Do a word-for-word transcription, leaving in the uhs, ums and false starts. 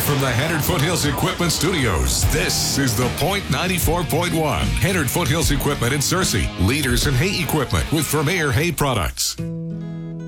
from the Hennard Foothills Equipment Studios, this is The Point ninety-four point one. Hennard Foothills Equipment in Searcy. Leaders in hay equipment with Vermeer Hay Products.